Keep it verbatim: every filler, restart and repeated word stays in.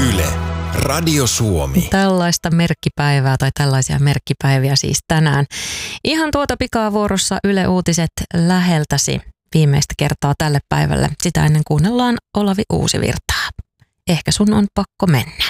Yle, Radio Suomi. Tällaista merkkipäivää tai tällaisia merkkipäiviä siis tänään. Ihan tuota pikaa vuorossa Yle Uutiset läheltäsi viimeistä kertaa tälle päivälle. Sitä ennen kuunnellaan Olavi Uusivirtaa. Ehkä sun on pakko mennä.